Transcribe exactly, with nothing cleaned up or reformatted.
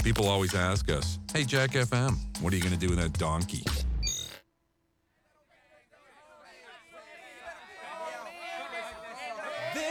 People always ask us, hey, Jack F M, what are you going to do with that donkey?